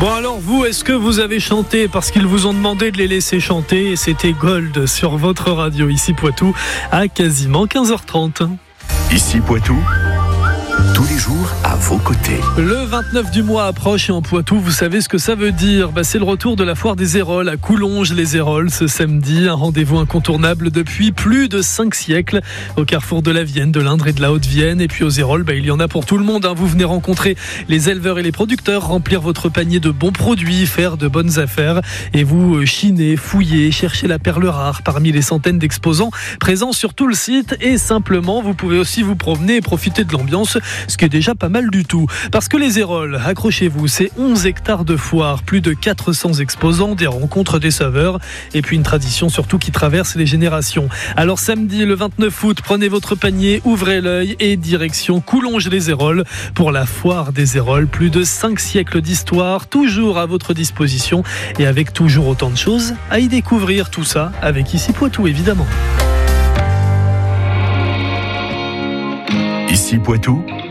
Bon alors vous, est-ce que vous avez chanté parce qu'ils vous ont demandé de les laisser chanter et c'était Gold sur votre radio ici Poitou à quasiment 15h30. Ici Poitou, tous les jours à vos côtés. Le 29 du mois approche et en Poitou, vous savez ce que ça veut dire. C'est le retour de la foire des Héroles à Coulonges-les-Héroles ce samedi. Un rendez-vous incontournable depuis plus de 5 siècles au carrefour de la Vienne, de l'Indre et de la Haute-Vienne. Et puis aux Héroles, il y en a pour tout le monde. Vous venez rencontrer les éleveurs et les producteurs, remplir votre panier de bons produits, faire de bonnes affaires et vous chiner, fouiller, chercher la perle rare parmi les centaines d'exposants présents sur tout le site. Et simplement, vous pouvez aussi vous promener et profiter de l'ambiance, ce qui est déjà pas mal du tout. Parce que les Héroles, accrochez-vous, c'est 11 hectares de foire, plus de 400 exposants, des rencontres, des saveurs, et puis une tradition surtout qui traverse les générations. Alors samedi, le 29 août, prenez votre panier, ouvrez l'œil et direction Coulonges-les-Héroles pour la foire des Héroles. Plus de 5 siècles d'histoire, toujours à votre disposition et avec toujours autant de choses à y découvrir. Tout ça avec Ici Poitou, évidemment. Ici Poitou,